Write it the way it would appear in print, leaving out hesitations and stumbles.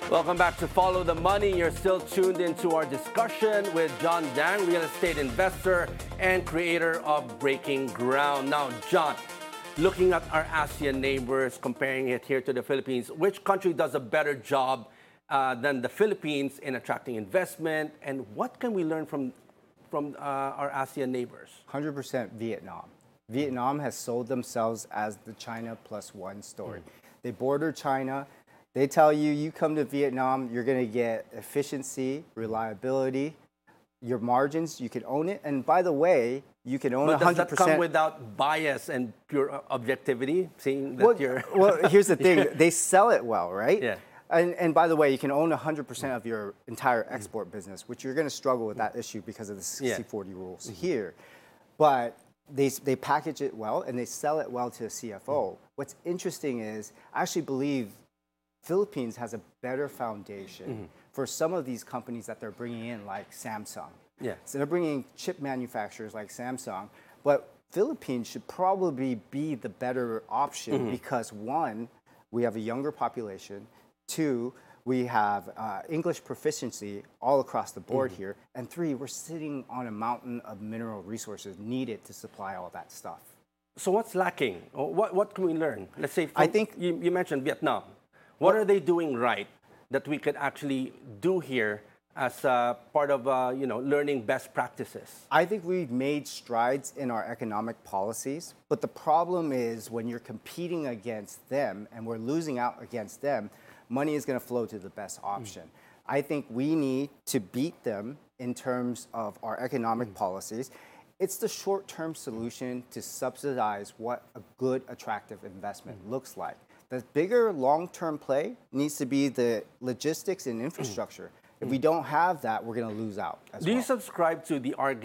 Welcome back to Follow the Money. You're still tuned into our discussion with John Dang, real estate investor and creator of Breaking Ground. Now, John, looking at our ASEAN neighbors, comparing it here to the Philippines, which country does a better job than the Philippines in attracting investment? And what can we learn from our ASEAN neighbors? 100% Vietnam. Vietnam has sold themselves as the China plus one story. They border China. They tell you, you come to Vietnam, you're going to get efficiency, reliability, your margins, you can own it. And by the way, you can own 100%. But does that come without bias and pure objectivity? Seeing that you're... well, here's the thing. They sell it well, right? Yeah. And by the way, you can own 100% of your entire export business, which you're going to struggle with that issue because of the 60-40 rules here. But they package it well and they sell it well to the CFO. What's interesting is I actually believe Philippines has a better foundation for some of these companies that they're bringing in, like Samsung. Yeah. So they're bringing chip manufacturers like Samsung, but Philippines should probably be the better option because one, we have a younger population. Two, we have English proficiency all across the board here. And three, we're sitting on a mountain of mineral resources needed to supply all that stuff. So what's lacking? Or what can we learn? Let's say, I think you mentioned Vietnam. What are they doing right that we could actually do here as part of learning best practices? I think we've made strides in our economic policies, but the problem is when you're competing against them and we're losing out against them, money is going to flow to the best option. I think we need to beat them in terms of our economic policies. It's the short-term solution to subsidize what a good, attractive investment looks like. The bigger long-term play needs to be the logistics and infrastructure. If we don't have that, we're going to lose out as well. Do you subscribe to the argument